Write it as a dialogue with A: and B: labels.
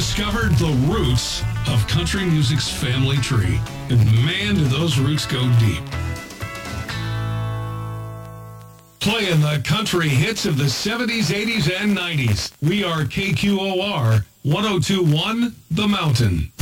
A: discovered the roots of country music's family tree. And man, do those roots go deep. Playing the country hits of the 70s, 80s, and 90s. We are KQOR 1021 The Mountain.